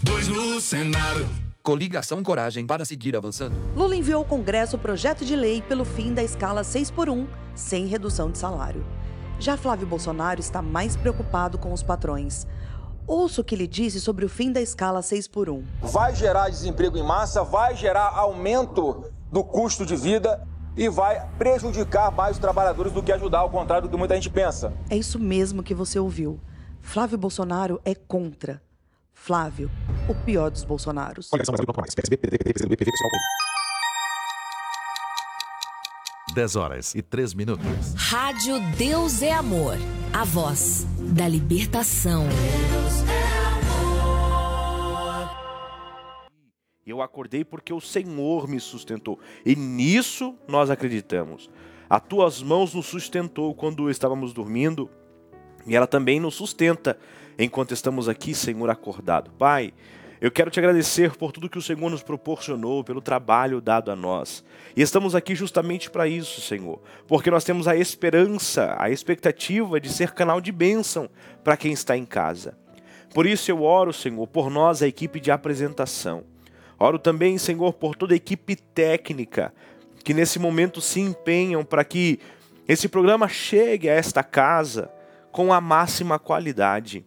Dois no Senado. Coligação Coragem para seguir avançando. Lula enviou ao Congresso o projeto de lei pelo fim da escala 6x1, sem redução de salário. Já Flávio Bolsonaro está mais preocupado com os patrões. Ouça o que ele disse sobre o fim da escala 6x1. Vai gerar desemprego em massa, vai gerar aumento do custo de vida e vai prejudicar mais os trabalhadores do que ajudar, ao contrário do que muita gente pensa. É isso mesmo que você ouviu. Flávio Bolsonaro é contra. Flávio, o pior dos Bolsonaros. 10h03. Rádio Deus é Amor. A voz da libertação. Eu acordei porque o Senhor me sustentou. E nisso nós acreditamos. As tuas mãos nos sustentou quando estávamos dormindo. E ela também nos sustenta enquanto estamos aqui, Senhor, acordado. Pai, eu quero te agradecer por tudo que o Senhor nos proporcionou, pelo trabalho dado a nós. E estamos aqui justamente para isso, Senhor. Porque nós temos a esperança, a expectativa de ser canal de bênção para quem está em casa. Por isso eu oro, Senhor, por nós, a equipe de apresentação. Oro também, Senhor, por toda a equipe técnica que nesse momento se empenham para que esse programa chegue a esta casa com a máxima qualidade.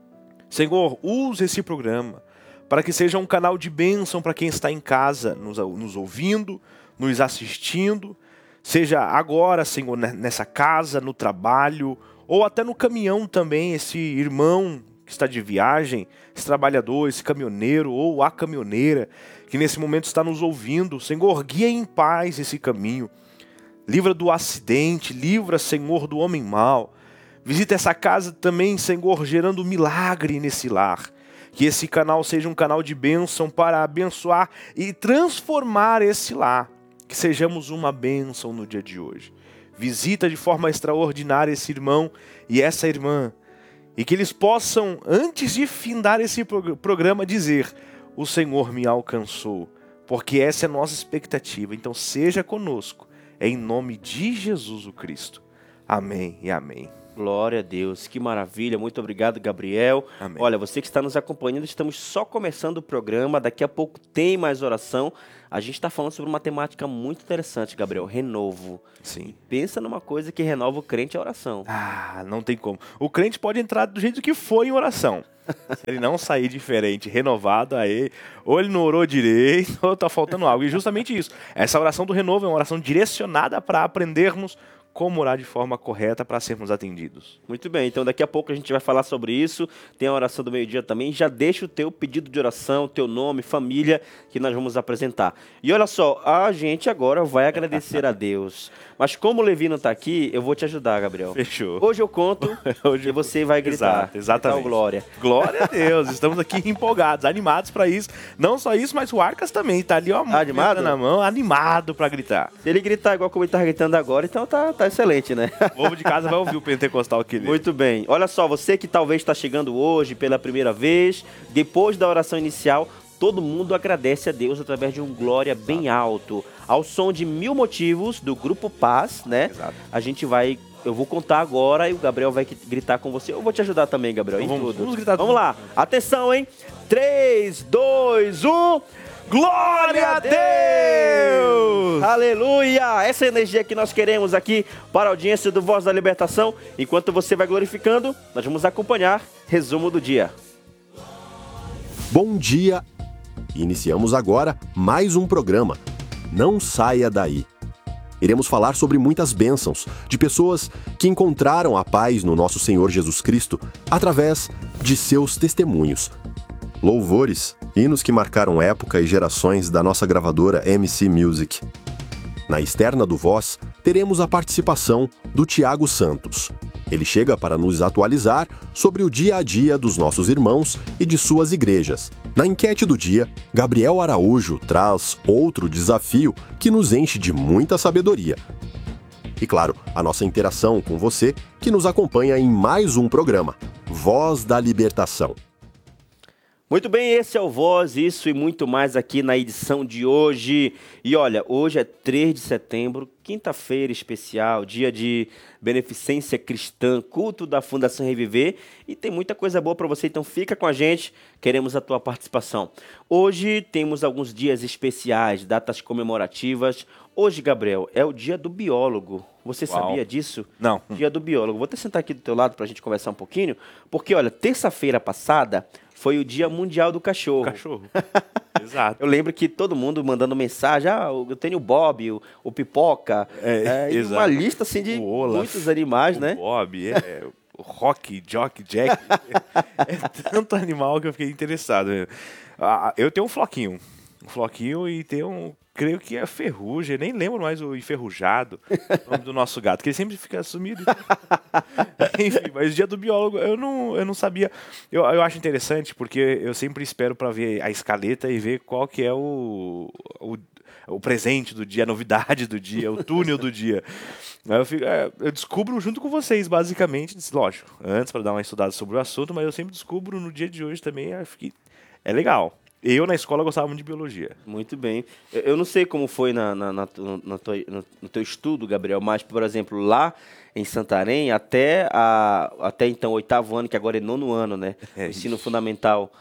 Senhor, use esse programa para que seja um canal de bênção para quem está em casa, nos ouvindo, nos assistindo, seja agora, Senhor, nessa casa, no trabalho, ou até no caminhão também, esse irmão que está de viagem, esse trabalhador, esse caminhoneiro ou a caminhoneira que nesse momento está nos ouvindo. Senhor, guia em paz esse caminho. Livra do acidente, livra, Senhor, do homem mau. Visita essa casa também, Senhor, gerando milagre nesse lar. Que esse canal seja um canal de bênção para abençoar e transformar esse lar. Que sejamos uma bênção no dia de hoje. Visita de forma extraordinária esse irmão e essa irmã. E que eles possam, antes de findar esse programa, dizer: o Senhor me alcançou. Porque essa é a nossa expectativa. Então seja conosco. Em nome de Jesus o Cristo. Amém e amém. Glória a Deus, que maravilha, muito obrigado, Gabriel. Amém. Olha, você que está nos acompanhando, estamos só começando o programa, daqui a pouco tem mais oração. A gente está falando sobre uma temática muito interessante, Gabriel, renovo. Sim. Pensa numa coisa que renova o crente, é a oração. Ah, não tem como. O crente pode entrar do jeito que foi em oração. Se ele não sair diferente, renovado, aí ou ele não orou direito, ou está faltando algo. E justamente isso. Essa oração do renovo é uma oração direcionada para aprendermos como orar de forma correta para sermos atendidos. Muito bem, então daqui a pouco a gente vai falar sobre isso. Tem a oração do meio-dia também. Já deixa o teu pedido de oração, teu nome, família, que nós vamos apresentar. E olha só, a gente agora vai agradecer a Deus. Mas como o Levi não está aqui, eu vou te ajudar, Gabriel. Fechou. Hoje eu conto e você vai gritar. Exato, exatamente. Então, glória. Glória a Deus. Estamos aqui empolgados, animados para isso. Não só isso, mas o Arcas também está ali, ó, animado na mão, animado para gritar. Se ele gritar igual como ele está gritando agora, então tá excelente, né? O povo de casa vai ouvir o pentecostal aqui. Muito bem. Olha só, você que talvez está chegando hoje pela primeira vez, depois da oração inicial, todo mundo agradece a Deus através de um glória bem alto. Ao som de 1000 motivos do Grupo Paz, né? Exato. Eu vou contar agora e o Gabriel vai gritar com você. Eu vou te ajudar também, Gabriel, então em tudo. Vamos gritar. Vamos lá. Atenção, hein? 3, 2, 1... Glória a Deus! Aleluia! Essa energia que nós queremos aqui para a audiência do Voz da Libertação. Enquanto você vai glorificando, nós vamos acompanhar resumo do dia. Bom dia! Iniciamos agora mais um programa. Não saia daí. Iremos falar sobre muitas bênçãos de pessoas que encontraram a paz no nosso Senhor Jesus Cristo através de seus testemunhos. Louvores, hinos que marcaram época e gerações da nossa gravadora MC Music. Na externa do Voz, teremos a participação do Tiago Santos. Ele chega para nos atualizar sobre o dia a dia dos nossos irmãos e de suas igrejas. Na enquete do dia, Gabriel Araújo traz outro desafio que nos enche de muita sabedoria. E claro, a nossa interação com você que nos acompanha em mais um programa, Voz da Libertação. Muito bem, esse é o Voz, isso e muito mais aqui na edição de hoje. E olha, hoje é 3 de setembro, quinta-feira especial, dia de beneficência cristã, culto da Fundação Reviver, e tem muita coisa boa para você, então fica com a gente, queremos a tua participação. Hoje temos alguns dias especiais, datas comemorativas. Hoje, Gabriel, é o dia do biólogo. Você sabia disso? Não. Dia do biólogo. Vou até sentar aqui do teu lado para a gente conversar um pouquinho, porque, olha, terça-feira passada foi o Dia Mundial do Cachorro. Cachorro. Exato. Eu lembro que todo mundo mandando mensagem, eu tenho o Bob, o Pipoca, e uma lista assim de muitos animais, né? O Bob, o Rock, Jock, Jack. É tanto animal que eu fiquei interessado. Eu tenho um floquinho e tenho creio que é ferrugem, nem lembro mais o enferrujado, o nome do nosso gato, que ele sempre fica sumido. Enfim, mas o dia do biólogo eu não sabia. Eu acho interessante porque eu sempre espero para ver a escaleta e ver qual que é o presente do dia, a novidade do dia, o túnel do dia. Aí eu descubro junto com vocês, basicamente, lógico, antes para dar uma estudada sobre o assunto, mas eu sempre descubro no dia de hoje também, acho que é legal. Eu, na escola, gostava muito de biologia. Muito bem. Eu não sei como foi no teu estudo, Gabriel, mas, por exemplo, lá em Santarém, até então, 8º ano, que agora é 9º ano, né? Ensino fundamental.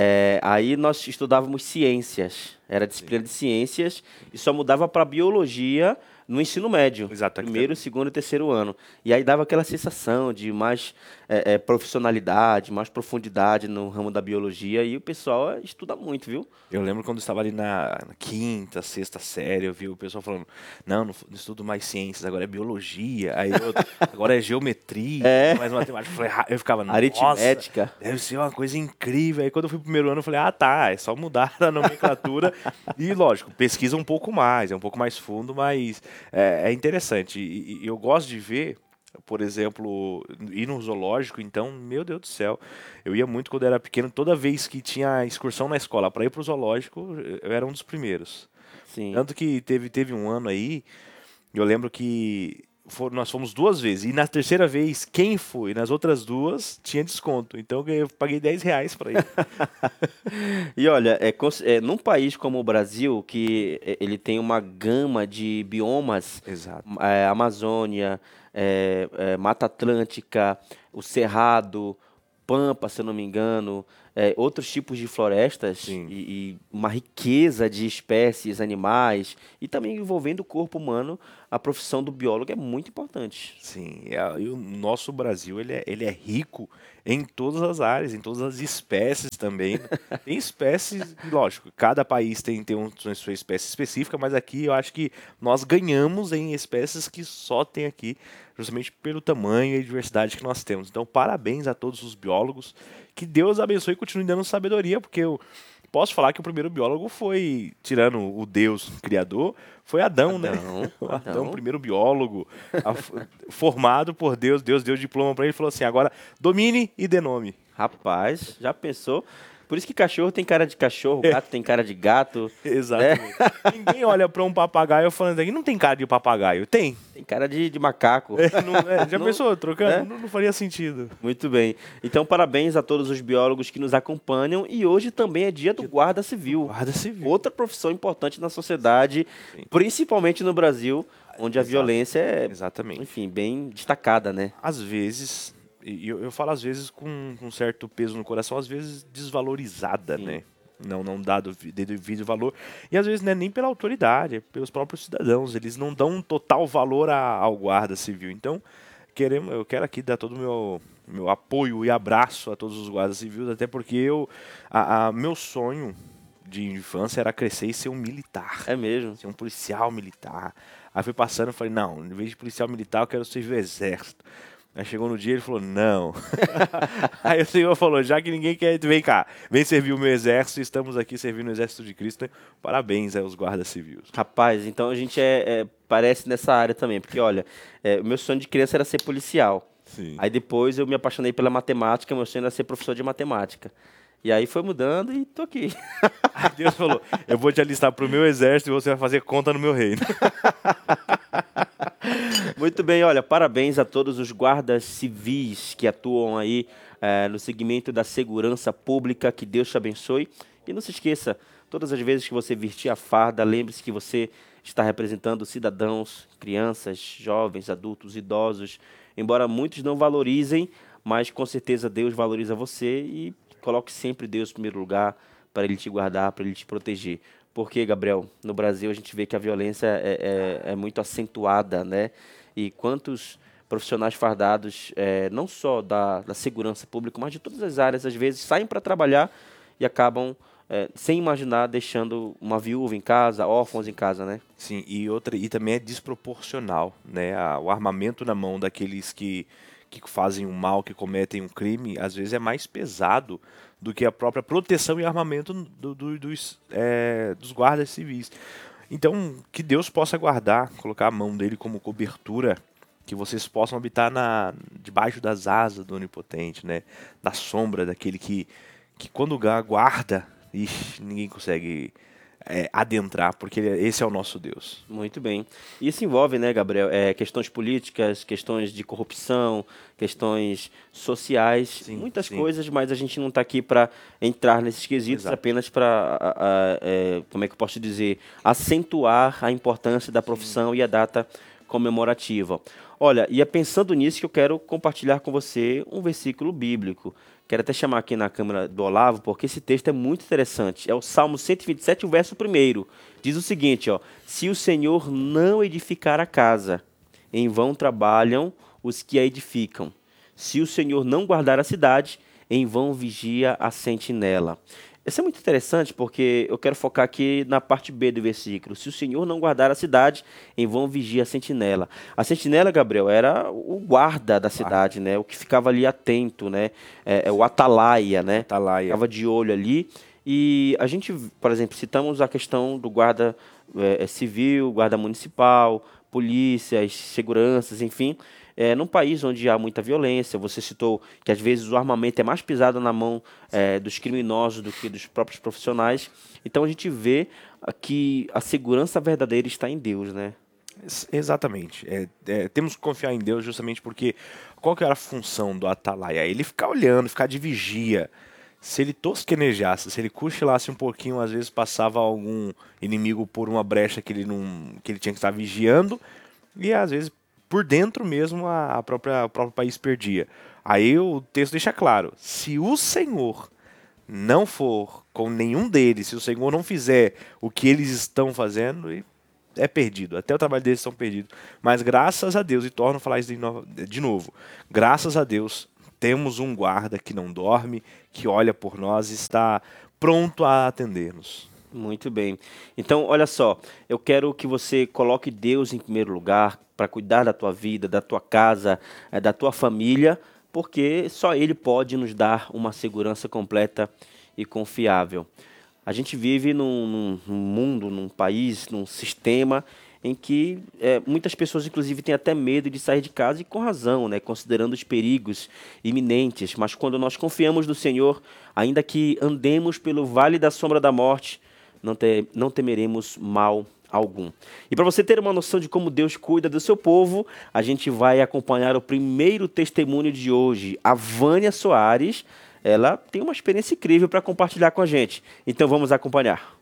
Aí nós estudávamos ciências. Era disciplina de ciências e só mudava para biologia no ensino médio. Exato. 1º, 2º e 3º ano. E aí dava aquela sensação de mais profissionalidade, mais profundidade no ramo da biologia. E o pessoal estuda muito, viu? Eu lembro quando eu estava ali na 5ª, 6ª série, eu vi o pessoal falando, não estudo mais ciências, agora é biologia, aí agora é geometria, mais matemática. Eu ficava, nossa, aritmética. Deve ser uma coisa incrível. Aí quando eu fui pro 1º ano, eu falei, é só mudar a nomenclatura. E lógico, pesquisa um pouco mais, é um pouco mais fundo, mas é interessante. E eu gosto de ver, por exemplo, ir no zoológico, então, meu Deus do céu, eu ia muito quando eu era pequeno, toda vez que tinha excursão na escola para ir pro zoológico, eu era um dos primeiros. Sim. Tanto que teve um ano aí, eu lembro que nós fomos 2 vezes, e na terceira vez, quem foi? Nas outras 2, tinha desconto, então eu paguei R$10 para ir. E olha, num país como o Brasil, que ele tem uma gama de biomas, Exato. Amazônia, Mata Atlântica, o Cerrado, Pampa, se eu não me engano, outros tipos de florestas e uma riqueza de espécies, animais, e também envolvendo o corpo humano, a profissão do biólogo é muito importante. Sim, e o nosso Brasil ele é rico em todas as áreas, em todas as espécies também. Tem espécies, lógico, cada país tem uma sua espécie específica, mas aqui eu acho que nós ganhamos em espécies que só tem aqui, justamente pelo tamanho e diversidade que nós temos. Então, parabéns a todos os biólogos, que Deus abençoe e continue dando sabedoria, porque eu posso falar que o primeiro biólogo foi, tirando o Deus criador, foi Adão, né? Adão, o primeiro biólogo, formado por Deus. Deus deu diploma para ele e falou assim, agora domine e dê nome. Rapaz, já pensou? Por isso que cachorro tem cara de cachorro, gato tem cara de gato. Exatamente. Ninguém olha para um papagaio falando aqui, não tem cara de papagaio. Tem cara de macaco. Já pensou, trocando? Não faria sentido. Muito bem. Então, parabéns a todos os biólogos que nos acompanham. E hoje também é dia do guarda civil. Guarda civil. Outra profissão importante na sociedade, principalmente no Brasil, onde a violência é, enfim, bem destacada, né? Às vezes... E eu falo às vezes com um certo peso no coração, às vezes desvalorizada, né? Não dado devido valor. E às vezes não é nem pela autoridade, é pelos próprios cidadãos. Eles não dão um total valor ao guarda civil. Então, eu quero aqui dar todo o meu apoio e abraço a todos os guardas civis, até porque meu sonho de infância era crescer e ser um militar. É mesmo? Ser um policial militar. Aí fui passando e falei, não, em vez de policial militar, eu quero servir o exército. Aí chegou no dia e ele falou, não. Aí o Senhor falou, já que ninguém quer, vem cá, vem servir o meu exército, estamos aqui servindo o exército de Cristo. Parabéns aos guardas civis. Rapaz, então a gente parece nessa área também, porque olha, o meu sonho de criança era ser policial. Sim. Aí depois eu me apaixonei pela matemática, meu sonho era ser professor de matemática. E aí foi mudando e tô aqui. Aí Deus falou, eu vou te alistar pro meu exército e você vai fazer conta no meu reino. Muito bem, olha, parabéns a todos os guardas civis que atuam aí no segmento da segurança pública, que Deus te abençoe. E não se esqueça, todas as vezes que você vestir a farda, lembre-se que você está representando cidadãos, crianças, jovens, adultos, idosos. Embora muitos não valorizem, mas com certeza Deus valoriza você e coloque sempre Deus em primeiro lugar para Ele te guardar, para Ele te proteger. Porque, Gabriel, no Brasil a gente vê que a violência é muito acentuada, né? E quantos profissionais fardados, não só da segurança pública, mas de todas as áreas, às vezes saem para trabalhar e acabam, sem imaginar, deixando uma viúva em casa, órfãos em casa, né? Sim, e também é desproporcional, né? O armamento na mão daqueles que fazem o mal, que cometem um crime, às vezes é mais pesado do que a própria proteção e armamento dos guardas civis. Então, que Deus possa guardar, colocar a mão dele como cobertura, que vocês possam habitar debaixo das asas do Onipotente, né? Da sombra daquele que quando guarda, ninguém consegue adentrar, porque esse é o nosso Deus. Muito bem. E isso envolve, né, Gabriel, questões políticas, questões de corrupção, questões sociais, Sim, muitas sim. coisas, mas a gente não está aqui para entrar nesses quesitos, Exato. apenas para, como é que eu posso dizer, acentuar a importância da profissão e a data comemorativa. Olha, e é pensando nisso que eu quero compartilhar com você um versículo bíblico. Quero até chamar aqui na câmera do Olavo, porque esse texto é muito interessante. É o Salmo 127, o verso 1. Diz o seguinte, ó: se o Senhor não edificar a casa, em vão trabalham os que a edificam. Se o Senhor não guardar a cidade, em vão vigia a sentinela. Isso é muito interessante porque eu quero focar aqui na parte B do versículo. Se o Senhor não guardar a cidade, em vão vigia a sentinela. A sentinela, Gabriel, era o guarda da cidade, né? O que ficava ali atento, né? O atalaia, né? Atalaia. Ficava de olho ali. E a gente, por exemplo, citamos a questão do guarda civil, guarda municipal, polícias, seguranças, enfim. Num país onde há muita violência, você citou que às vezes o armamento é mais pisado na mão dos criminosos do que dos próprios profissionais. Então a gente vê que a segurança verdadeira está em Deus, né? Exatamente. Temos que confiar em Deus justamente porque qual que era a função do atalaia? Ele ficar olhando, ficar de vigia. Se ele tosquenejasse, se ele cochilasse um pouquinho, às vezes passava algum inimigo por uma brecha que ele tinha que estar vigiando, e às vezes por dentro mesmo o próprio país perdia. Aí o texto deixa claro: se o Senhor não for com nenhum deles, se o Senhor não fizer o que eles estão fazendo, é perdido. Até o trabalho deles estão perdidos. Mas graças a Deus, e torno a falar isso de novo, graças a Deus, temos um guarda que não dorme, que olha por nós e está pronto a atender-nos. Muito bem. Então, olha só, eu quero que você coloque Deus em primeiro lugar para cuidar da tua vida, da tua casa, da tua família, porque só Ele pode nos dar uma segurança completa e confiável. A gente vive num mundo, num país, num sistema em que muitas pessoas, inclusive, têm até medo de sair de casa, e com razão, né, considerando os perigos iminentes. Mas quando nós confiamos no Senhor, ainda que andemos pelo vale da sombra da morte, não temeremos mal algum. E para você ter uma noção de como Deus cuida do seu povo, a gente vai acompanhar o primeiro testemunho de hoje. A Vânia Soares, ela tem uma experiência incrível para compartilhar com a gente. Então vamos acompanhar.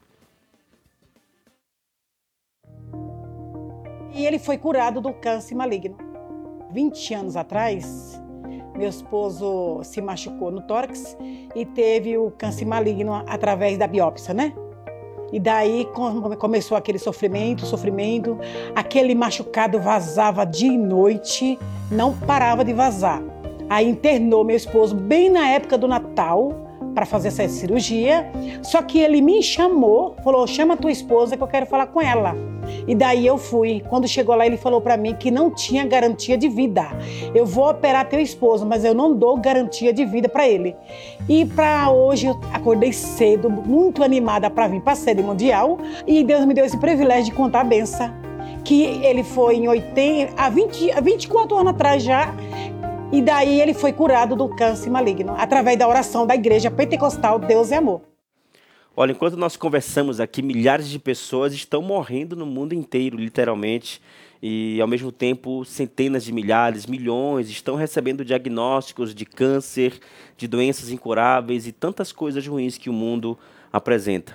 E ele foi curado do câncer maligno. 20 anos atrás, meu esposo se machucou no tórax e teve o câncer maligno através da biópsia, né? E daí começou aquele sofrimento, aquele machucado vazava dia e noite, não parava de vazar. Aí internou meu esposo bem na época do Natal para fazer essa cirurgia, só que ele me chamou, falou: chama a tua esposa que eu quero falar com ela. E daí eu fui. Quando chegou lá, ele falou para mim que não tinha garantia de vida. Eu vou operar teu esposo, mas eu não dou garantia de vida para ele. E para hoje eu acordei cedo, muito animada para vir para a sede mundial, e Deus me deu esse privilégio de contar a benção, que ele foi há 24 anos atrás já. E daí ele foi curado do câncer maligno, através da oração da Igreja Pentecostal Deus é Amor. Olha, enquanto nós conversamos aqui, milhares de pessoas estão morrendo no mundo inteiro, literalmente. E, ao mesmo tempo, centenas de milhares, milhões estão recebendo diagnósticos de câncer, de doenças incuráveis e tantas coisas ruins que o mundo apresenta.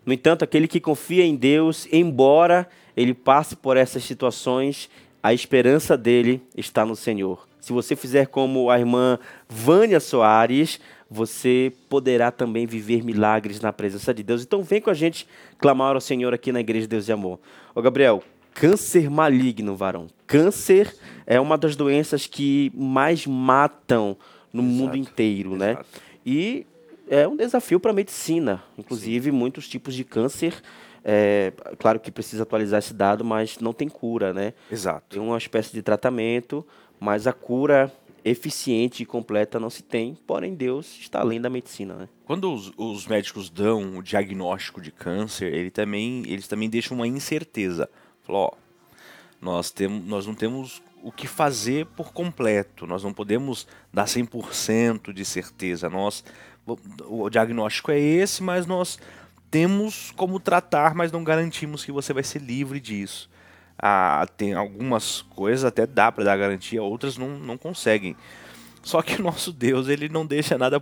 No entanto, aquele que confia em Deus, embora ele passe por essas situações, a esperança dele está no Senhor. Se você fizer como a irmã Vânia Soares, você poderá também viver milagres na presença de Deus. Então vem com a gente clamar ao Senhor aqui na Igreja de Deus e Amor. Ô Gabriel, câncer maligno, varão. Câncer é uma das doenças que mais matam no mundo inteiro, né? E é um desafio para a medicina. Inclusive, muitos tipos de câncer. Claro que precisa atualizar esse dado, mas não tem cura, né? Exato. Tem uma espécie de tratamento, mas a cura eficiente e completa não se tem. Porém, Deus está além da medicina, né? Quando os médicos dão o diagnóstico de câncer, eles também deixam uma incerteza. Falam, nós não temos o que fazer por completo. Nós não podemos dar 100% de certeza. O diagnóstico é esse, mas nós temos como tratar, mas não garantimos que você vai ser livre disso. Tem algumas coisas até dá para dar garantia, outras não conseguem. Só que o nosso Deus, ele não deixa nada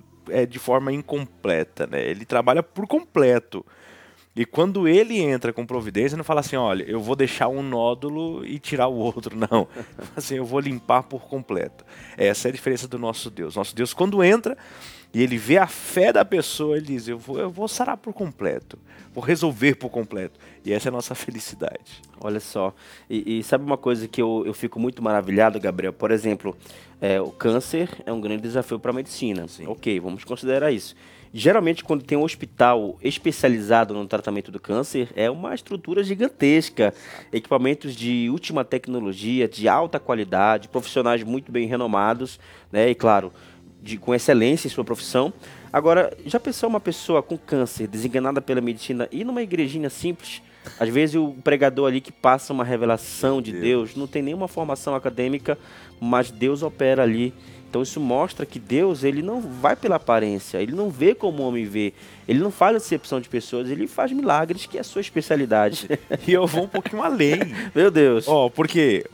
de forma incompleta, né? Ele trabalha por completo. E quando ele entra com providência, não fala assim, olha, eu vou deixar um nódulo e tirar o outro, não. Assim, eu vou limpar por completo. Essa é a diferença do nosso Deus. Nosso Deus, quando entra e ele vê a fé da pessoa, ele diz, eu vou sarar por completo, vou resolver por completo. E essa é a nossa felicidade. Olha só, e sabe uma coisa que eu fico muito maravilhado, Gabriel? Por exemplo, o câncer é um grande desafio para a medicina. Sim. Ok, vamos considerar isso. Geralmente, quando tem um hospital especializado no tratamento do câncer, é uma estrutura gigantesca. Equipamentos de última tecnologia, de alta qualidade, profissionais muito bem renomados, né? E claro, com excelência em sua profissão. Agora, já pensou uma pessoa com câncer, desenganada pela medicina, ir numa igrejinha simples? Às vezes o pregador ali que passa uma revelação de Deus, não tem nenhuma formação acadêmica, mas Deus opera ali. Então isso mostra que Deus, ele não vai pela aparência, ele não vê como o homem vê, ele não faz acepção de pessoas, ele faz milagres, que é a sua especialidade. E eu vou um pouquinho além. Meu Deus. Porque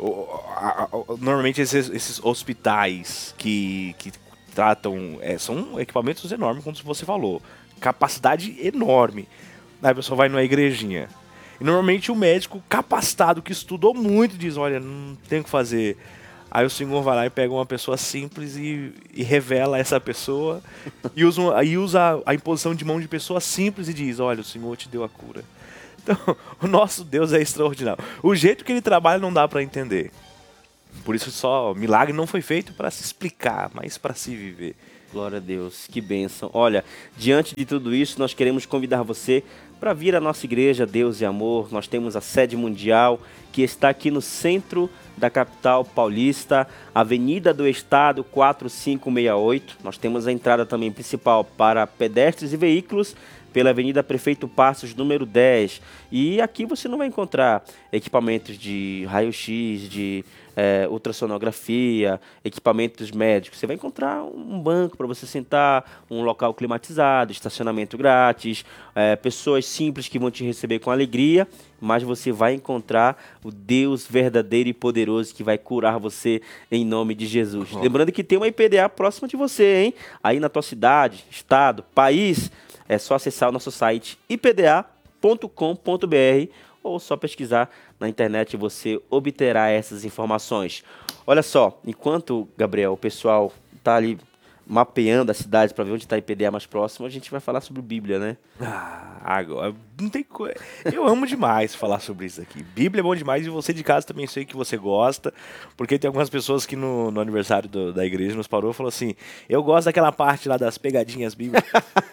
normalmente esses hospitais que tratam, são equipamentos enormes, como você falou, capacidade enorme. Aí a pessoa vai numa igrejinha. E normalmente o médico capacitado, que estudou muito, diz, olha, não tem o que fazer. Aí o Senhor vai lá e pega uma pessoa simples e revela essa pessoa e usa a imposição de mão de pessoa simples e diz, olha, o Senhor te deu a cura. Então, o nosso Deus é extraordinário. O jeito que ele trabalha não dá para entender. Por isso milagre não foi feito para se explicar, mas para se viver. Glória a Deus, que bênção. Olha, diante de tudo isso, nós queremos convidar você para vir à nossa igreja Deus e Amor. Nós temos a sede mundial que está aqui no centro da capital paulista, Avenida do Estado 4568. Nós temos a entrada também principal para pedestres e veículos pela Avenida Prefeito Passos, número 10. E aqui você não vai encontrar equipamentos de raio-x, de ultrassonografia, equipamentos médicos. Você vai encontrar um banco para você sentar, um local climatizado, estacionamento grátis, pessoas simples que vão te receber com alegria, mas você vai encontrar o Deus verdadeiro e poderoso que vai curar você em nome de Jesus. Lembrando que tem uma IPDA próxima de você, hein? Aí na tua cidade, estado, país, é só acessar o nosso site ipda.com.br ou só pesquisar na internet e você obterá essas informações. Olha só, enquanto, Gabriel, o pessoal está ali mapeando a cidade para ver onde está a IPDA mais próximo, a gente vai falar sobre Bíblia, né? Agora, não tem coisa. Eu amo demais falar sobre isso aqui. Bíblia é bom demais e você de casa também sei que você gosta, porque tem algumas pessoas que no aniversário da igreja nos parou e falou assim, eu gosto daquela parte lá das pegadinhas bíblicas.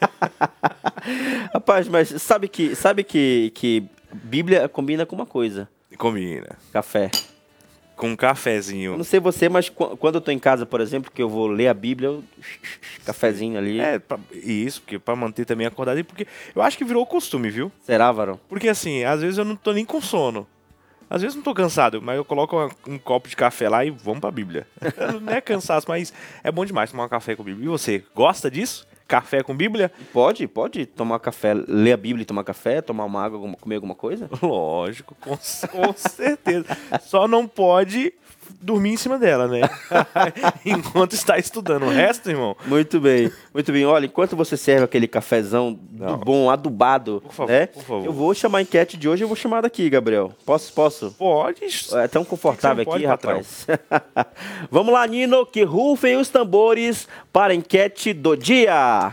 Rapaz, mas sabe que Bíblia combina com uma coisa. Combina. Café. Com um cafezinho. Eu não sei você, mas quando eu tô em casa, por exemplo, que eu vou ler a Bíblia, cafezinho ali. Isso, porque pra manter também acordado, porque eu acho que virou costume, viu? Será, varão? Porque assim, às vezes eu não tô nem com sono. Às vezes não tô cansado, mas eu coloco um copo de café lá e vamos pra Bíblia. Não é cansaço, mas é bom demais tomar um café com Bíblia. E você, gosta disso? Café com Bíblia? Pode tomar café, ler a Bíblia e tomar café, tomar uma água, comer alguma coisa? Lógico, com certeza. Só não pode dormir em cima dela, né? Enquanto está estudando. O resto, irmão... Muito bem, muito bem. Olha, enquanto você serve aquele cafezão do bom, adubado, Por favor, né? por favor. Eu vou chamar a enquete de hoje, eu vou chamar daqui, Gabriel. Posso? Pode. É tão confortável Você não aqui, pode, rapaz. Vamos lá, Nino, que rufem os tambores para a enquete do dia.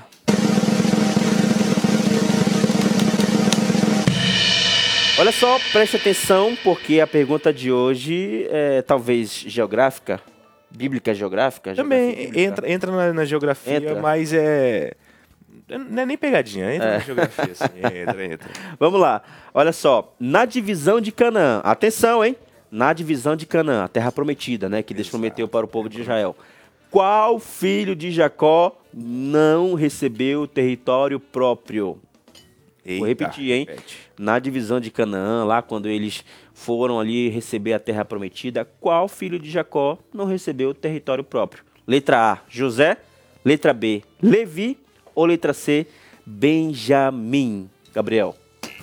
Olha só, preste atenção, porque a pergunta de hoje é talvez geográfica, bíblica geográfica. Também entra na geografia, Entra. mas não é nem pegadinha, entra na geografia, assim, entra. Vamos lá, olha só, na divisão de Canaã, atenção, hein? Na divisão de Canaã, a terra prometida, né, que Deus prometeu para o povo de Israel. Qual filho de Jacó não recebeu território próprio? Vou repetir, hein? Na divisão de Canaã, lá quando eles foram ali receber a terra prometida, qual filho de Jacó não recebeu o território próprio? Letra A, José. Letra B, Levi. Ou letra C, Benjamim? Gabriel.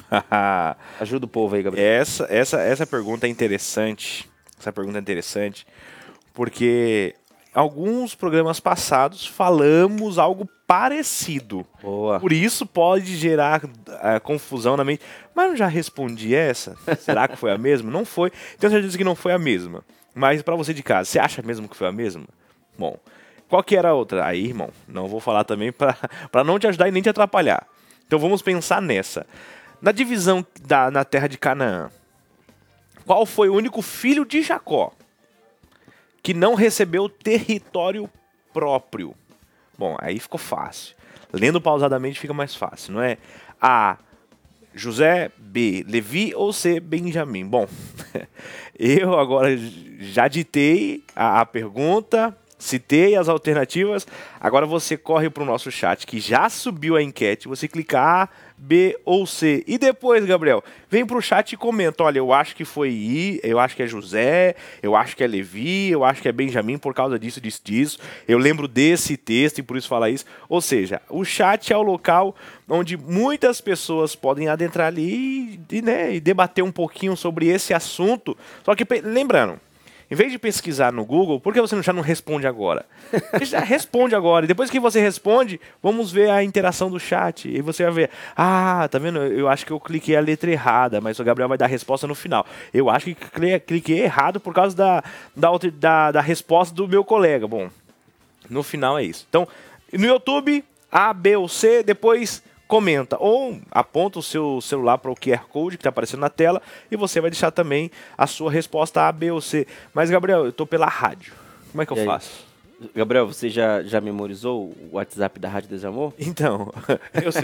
Ajuda o povo aí, Gabriel. Essa pergunta é interessante. Essa pergunta é interessante porque alguns programas passados falamos algo parecido. Boa. Por isso pode gerar confusão na mente. Mas eu já respondi essa? Será que foi a mesma? Não foi. Tenho certeza que não foi a mesma. Mas pra você de casa, você acha mesmo que foi a mesma? Bom, qual que era a outra? Aí, irmão, não vou falar também pra não te ajudar e nem te atrapalhar. Então vamos pensar nessa. Na divisão na terra de Canaã, qual foi o único filho de Jacó que não recebeu território próprio? Bom, aí ficou fácil. Lendo pausadamente fica mais fácil, não é? A, José. B, Levi. Ou C, Benjamim. Bom, eu agora já ditei a pergunta, citei as alternativas. Agora você corre para o nosso chat, que já subiu a enquete. Você clica A, B ou C. E depois, Gabriel, vem para o chat e comenta. Olha, eu acho que foi I, eu acho que é José, eu acho que é Levi, eu acho que é Benjamim por causa disso, disso. Eu lembro desse texto e por isso falar isso. Ou seja, o chat é o local onde muitas pessoas podem adentrar ali e debater um pouquinho sobre esse assunto. Só que lembrando, em vez de pesquisar no Google, por que você já não responde agora? Já responde agora. E depois que você responde, vamos ver a interação do chat. E você vai ver, tá vendo? Eu acho que eu cliquei a letra errada, mas o Gabriel vai dar a resposta no final. Eu acho que cliquei errado por causa da resposta do meu colega. Bom, no final é isso. Então, no YouTube, A, B ou C, depois comenta ou aponta o seu celular para o QR Code que está aparecendo na tela e você vai deixar também a sua resposta A, B ou C. Mas, Gabriel, eu estou pela rádio. Como é que eu faço? Gabriel, você já memorizou o WhatsApp da Rádio Desamor? Então, eu sei